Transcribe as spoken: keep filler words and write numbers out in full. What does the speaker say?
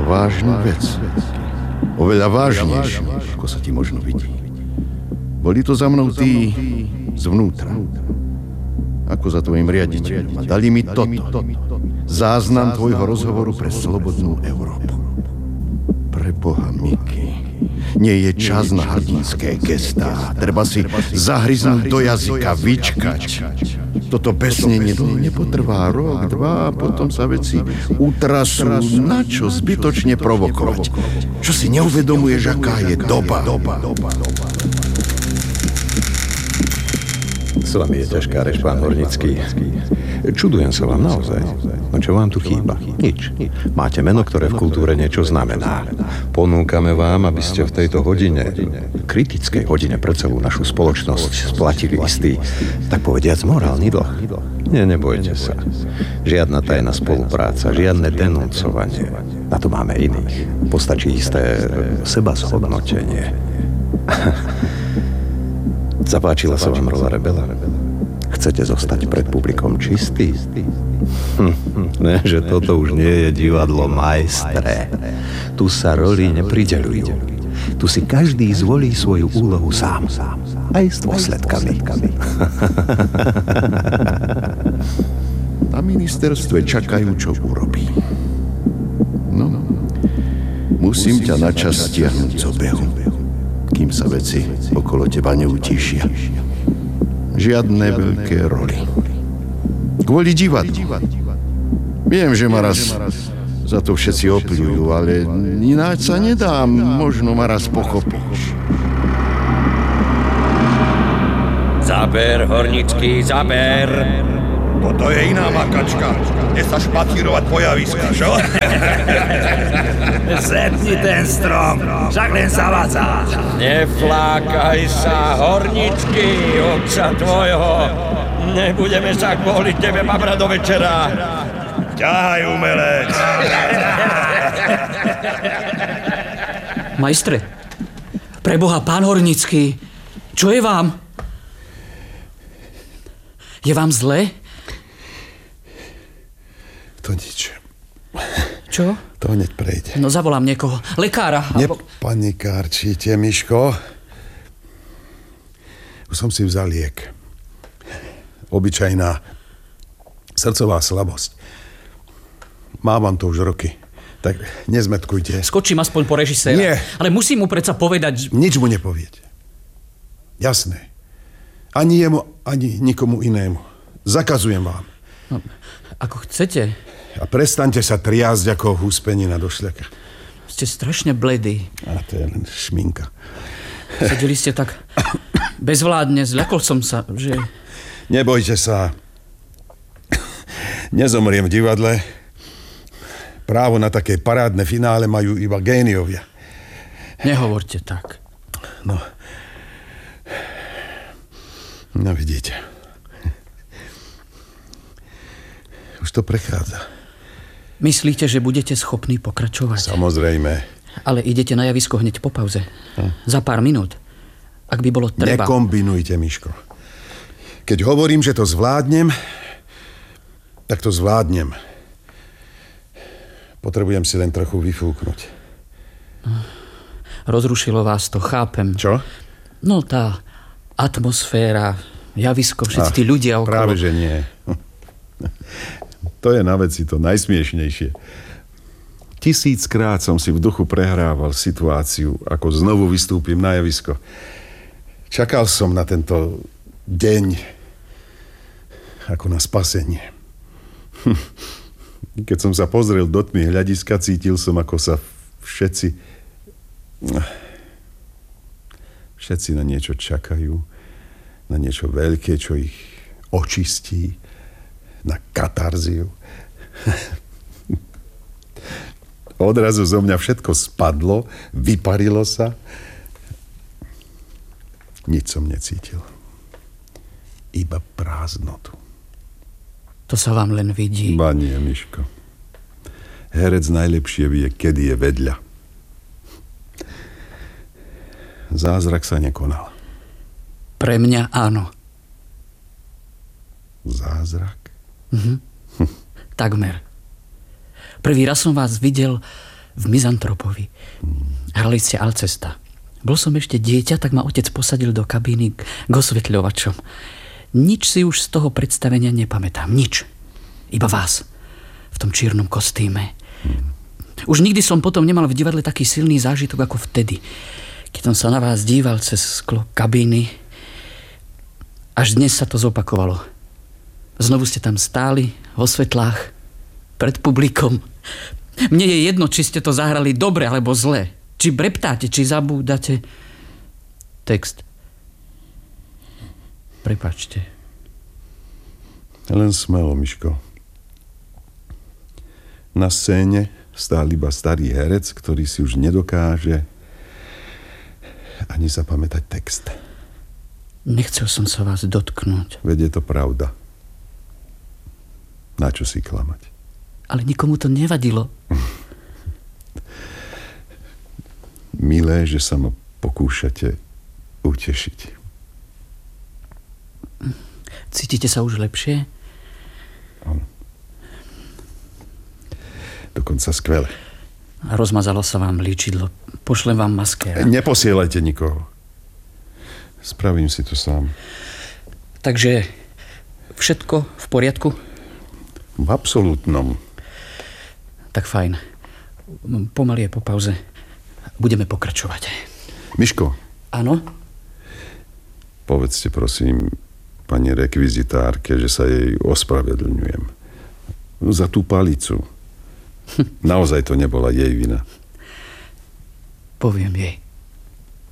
vážnu vec. Oveľa vážnejšiu, ako sa ti možno vidí. Boli to za mnou tí zvnútra. Ako za tvojim riaditeľom. A dali mi toto. Záznam tvojho rozhovoru pre slobodnú Európu. Pre Boha, Miky. Nie je čas na hrdinské gestá. Treba si zahryznúť do jazyka, vyčkať. Toto besnenie nepotrvá rok, dva, a potom sa veci utrasú. Na čo zbytočne provokovať? Čo si neuvedomuješ, aká je doba? S vami je ťažká reč, pán Hornický. Čudujem sa vám naozaj. No čo vám tu chýba? Nič. Máte meno, ktoré v kultúre niečo znamená. Ponúkame vám, aby ste v tejto hodine, kritickej hodine pre celú našu spoločnosť, splatili istý, tak povediac, morálny dlh. Nie, nebojte sa. Žiadna tajná spolupráca, žiadne denuncovanie. Na to máme iných. Postačí isté seba zhodnotenie. Zapáčila sa vám rola rebela? Chcete zostať pred publikom čistý? Hm, ne, že toto už nie je divadlo Maestre. Tu sa roli neprideľujú. Tu si každý zvolí svoju úlohu sám. Aj s dôsledkami. Na ministerstve čakajú, čo urobí. No, musím ťa načas stiahnuť z obehu, kým sa veci okolo teba neutíšia. Žiadne veľké roli. Kvôli divadlu. Viem, že ma raz za to všetci opľujú, ale ináč sa nedám. Možno ma raz pochopíš. Zaber, Hornický, zaber. Toto je iná makačka. Kde sa špatírovať po javisku, čo? Zepni ten strom, však len zavadzá. Neflákaj sa, Hornický, otca tvojho. Nebudeme sa kvôli tebe babrať do večera. Ťahaj, umelec. Majstre, preboha, pán Hornický, čo je vám? Je vám zle? To nič. Čo? To hneď prejde. No zavolám niekoho. Lekára. Nepanikárčite, Miško. Už som si vzal liek. Obyčajná srdcová slabosť. Mávam to už roky. Tak nezmetkujte. Skočím aspoň po režiséra. Nie. Ale musím mu predsa povedať... Nič mu nepoviete. Jasné. Ani jemu, ani nikomu inému. Zakazujem vám. No, ako chcete. A prestaňte sa triásť ako húspenina do šľaka. Ste strašne bledý. A to je len šminka. Sedeli ste tak bezvládne. Zľakol som sa, že... Nebojte sa. Nezomriem v divadle. Právo na také parádne finále majú iba géniovia. Nehovorte tak. No. No vidíte. Už to prechádza. Myslíte, že budete schopní pokračovať? Samozrejme. Ale idete na javisko hneď po pauze. Hm. Za pár minút. Ak by bolo treba... Nekombinujte, Miško. Keď hovorím, že to zvládnem, tak to zvládnem. Potrebujem si len trochu vyfúknuť. Rozrušilo vás to, chápem. Čo? No tá atmosféra, javisko, všetci Ach, tí ľudia okolo. Práve, že nie. To je na veci to najsmiešnejšie. Tisíckrát som si v duchu prehrával situáciu, ako znovu vystúpim na javisko. Čakal som na tento deň ako na spasenie. Keď som sa pozrel do tmy hľadiska, cítil som, ako sa všetci všetci na niečo čakajú, na niečo veľké, čo ich očistí, na katarziu. Odrazu zo mňa všetko spadlo, vyparilo sa. Nič som necítil. Iba prázdnotu. To sa vám len vidí. Ba nie, Miško. Herec najlepšie vie, kedy je vedľa. Zázrak sa nekonal. Pre mňa áno. Zázrak? Mhm. Takmer. Prvý raz som vás videl v Mizantropovi. Hrali ste Alcesta. Bol som ešte dieťa, tak ma otec posadil do kabíny k osvetľovačom. Nič si už z toho predstavenia nepamätám. Nič. Iba vás. V tom čiernom kostýme. Už nikdy som potom nemal v divadle taký silný zážitok ako vtedy. Keď som sa na vás díval cez sklo kabíny. Až dnes sa to zopakovalo. Znovu ste tam stáli vo svetlách pred publikom. Mne je jedno, či ste to zahrali dobre alebo zle. Či breptáte, či zabúdate. Text. Prepáčte. Len smelo, Miško. Na scéne stál iba starý herec, ktorý si už nedokáže ani zapamätať text. Nechcel som sa vás dotknúť. Veď je to pravda. Na čo si klamať? Ale nikomu to nevadilo. Milé, že sa ma pokúšate utešiť. Cítite sa už lepšie? Áno. Dokonca skvele. A rozmazalo sa vám líčidlo. Pošlem vám maskéra. Neposielajte nikoho. Spravím si to sám. Takže všetko v poriadku? V absolútnom. Tak fajn. Pomaly je po pauze. Budeme pokračovať. Miško. Áno? Povedzte prosím pani rekvizitárke, že sa jej ospravedlňujem. Za tú palicu. Naozaj to nebola jej vina. Poviem jej.